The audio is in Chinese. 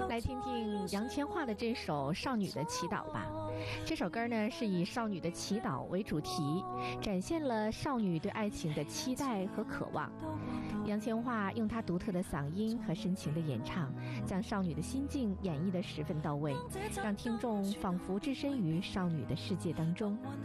来听听杨千嬅的这首《少女的祈祷》吧。这首歌呢是以少女的祈祷为主题，展现了少女对爱情的期待和渴望。杨千嬅用她独特的嗓音和深情的演唱，将少女的心境演绎得十分到位，让听众仿佛置身于少女的世界当中。